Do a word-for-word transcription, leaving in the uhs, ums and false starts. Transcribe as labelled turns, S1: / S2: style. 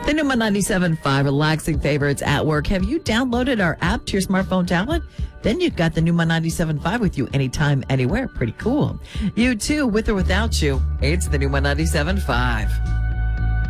S1: The new ninety-seven point five relaxing favorites at work. Have you downloaded our app to your smartphone tablet? Then you've got the new ninety-seven point five with you anytime, anywhere. Pretty cool. You too, with or without you. It's the new ninety-seven point five.